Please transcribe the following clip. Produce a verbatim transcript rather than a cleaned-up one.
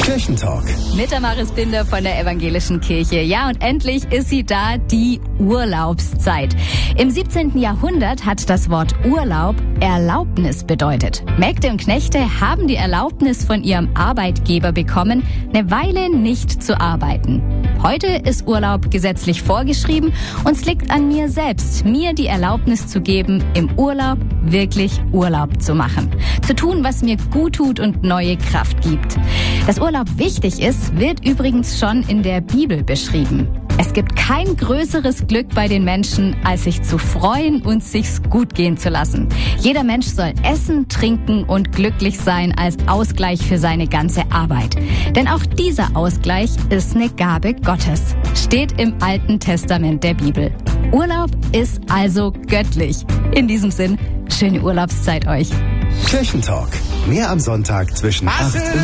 Kirchentalk. Mit der Maris Binder von der Evangelischen Kirche. Ja, und endlich ist sie da, die Urlaubszeit. Im siebzehnten Jahrhundert hat das Wort Urlaub Erlaubnis bedeutet. Mägde und Knechte haben die Erlaubnis von ihrem Arbeitgeber bekommen, eine Weile nicht zu arbeiten. Heute ist Urlaub gesetzlich vorgeschrieben und es liegt an mir selbst, mir die Erlaubnis zu geben, im Urlaub wirklich Urlaub zu machen. Zu tun, was mir gut tut und neue Kraft gibt. Dass Urlaub wichtig ist, wird übrigens schon in der Bibel beschrieben. Es gibt kein größeres Glück bei den Menschen, als sich zu freuen und sich's gut gehen zu lassen. Jeder Mensch soll essen, trinken und glücklich sein als Ausgleich für seine ganze Arbeit. Denn auch dieser Ausgleich ist eine Gabe Gottes. Steht im Alten Testament der Bibel. Urlaub ist also göttlich. In diesem Sinn, schöne Urlaubszeit euch. Kirchentalk. Mehr am Sonntag zwischen acht und